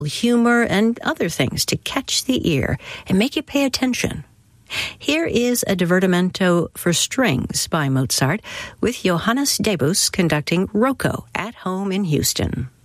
humor, and other things to catch the ear and make you pay attention. Here is a divertimento for strings by Mozart with Johannes Debus conducting Rocco at home in Houston.